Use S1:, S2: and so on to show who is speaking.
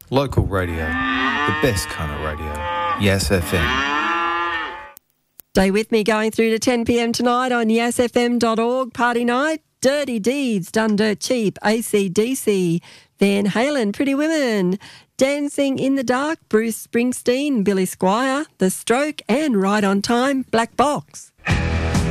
S1: Local radio. The best kind of radio. Yes FM.
S2: Stay with me going through to 10 p.m. tonight on yesfm.org. Party night. Dirty Deeds, Done Dirt Cheap, AC/DC, Van Halen, Pretty Women, Dancing in the Dark, Bruce Springsteen, Billy Squire, The Stroke, and Right on Time, Black Box.